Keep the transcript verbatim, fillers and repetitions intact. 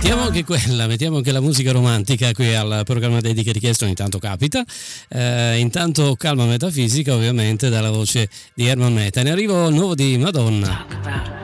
Mettiamo anche quella, mettiamo anche la musica romantica qui al programma Dediche Richiesto, ogni tanto capita. Eh, intanto Calma Metafisica, ovviamente, dalla voce di Herman Meta. Ne arrivo al nuovo di Madonna.